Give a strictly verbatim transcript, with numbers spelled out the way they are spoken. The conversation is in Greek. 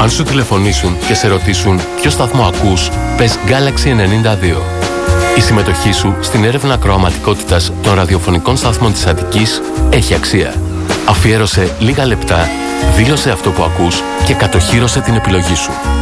Αν σου τηλεφωνήσουν και σε ρωτήσουν ποιο σταθμό ακούς, πες Galaxy ενενήντα δύο. Η συμμετοχή σου στην έρευνα ακροαματικότητας των ραδιοφωνικών σταθμών της Αττικής έχει αξία. Αφιέρωσε λίγα λεπτά, δήλωσε αυτό που ακούς και κατοχύρωσε την επιλογή σου.